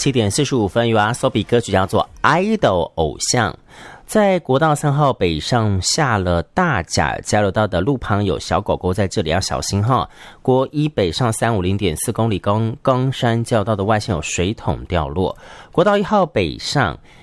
7点45分，由阿索比歌曲叫做《idol 偶像》。在国道3号北上下了大甲交流道的路旁有小狗狗，在这里要小心哈。国一北上350.4公里冈山交流道的外线有水桶掉落。国道1号北上